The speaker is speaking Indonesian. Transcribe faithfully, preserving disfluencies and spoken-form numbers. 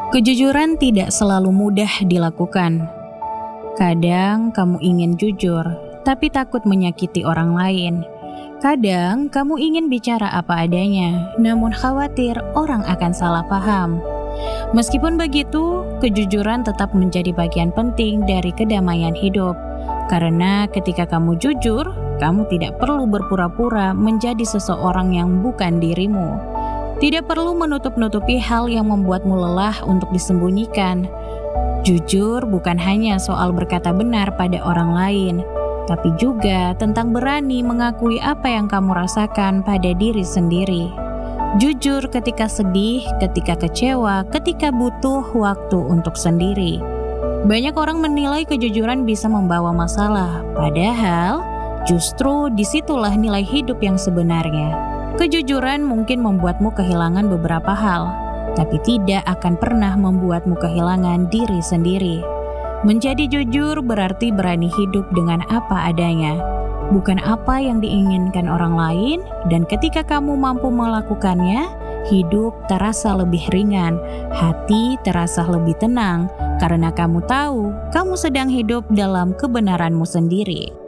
Kejujuran tidak selalu mudah dilakukan. Kadang kamu ingin jujur, tapi takut menyakiti orang lain. Kadang kamu ingin bicara apa adanya, namun khawatir orang akan salah paham. Meskipun begitu, kejujuran tetap menjadi bagian penting dari kedamaian hidup. Karena ketika kamu jujur, kamu tidak perlu berpura-pura menjadi seseorang yang bukan dirimu. Tidak perlu menutup-nutupi hal yang membuatmu lelah untuk disembunyikan. Jujur bukan hanya soal berkata benar pada orang lain, tapi juga tentang berani mengakui apa yang kamu rasakan pada diri sendiri. Jujur ketika sedih, ketika kecewa, ketika butuh waktu untuk sendiri. Banyak orang menilai kejujuran bisa membawa masalah, padahal justru disitulah nilai hidup yang sebenarnya. Kejujuran mungkin membuatmu kehilangan beberapa hal, tapi tidak akan pernah membuatmu kehilangan diri sendiri. Menjadi jujur berarti berani hidup dengan apa adanya, bukan apa yang diinginkan orang lain, dan ketika kamu mampu melakukannya, hidup terasa lebih ringan, hati terasa lebih tenang, karena kamu tahu kamu sedang hidup dalam kebenaranmu sendiri.